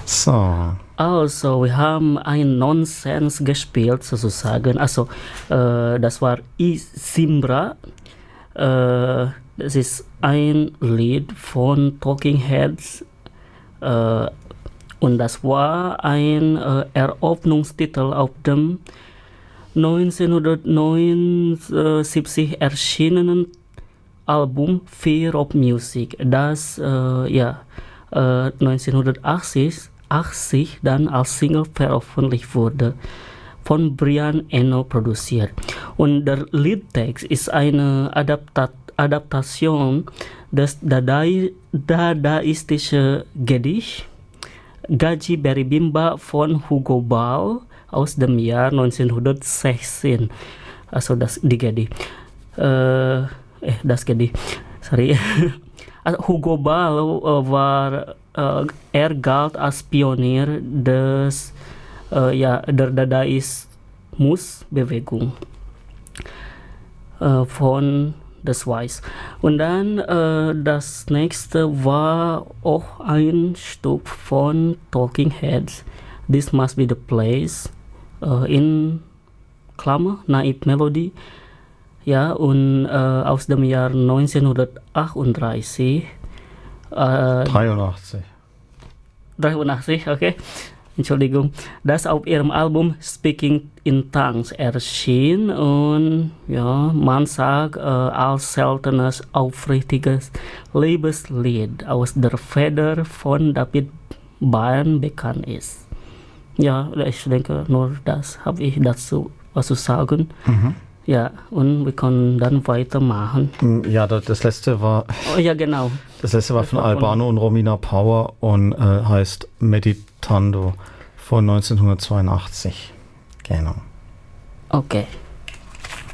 So. Also, wir haben ein Nonsens gespielt, sozusagen. Also, das war I Simbra. Das ist ein Lied von Talking Heads. Und das war ein Eröffnungstitel auf dem 1979 erschienenen Album Fear of Music, das 1980 dann als Single veröffentlicht wurde, von Brian Eno produziert. Und der Liedtext ist eine Adaptation des dadaistischen Gedicht Gaji Beribimba von Hugo Ball aus dem Jahr 1916. Also die Gedicht. Das Gedicht. Sorry. Also Hugo Ball er galt als Pionier der Dadaismusbewegung von der Schweiz. Und dann das nächste war auch ein Stück von Talking Heads. This Must Be the Place, in Klammer, Naive Melody. Ja, und aus dem Jahr 1938. 83, okay. Entschuldigung. Das auf ihrem Album Speaking in Tongues erschien und ja, man sagt als seltenes aufrichtiges Liebeslied aus der Feder von David Byrne bekannt ist. Ja, ich denke, nur das habe ich dazu was zu sagen. Mhm. Ja, und wir können dann weitermachen. Ja, das letzte war. Oh ja, genau. Das letzte war von Albano und Romina Power und heißt Meditando von 1982. Genau. Okay.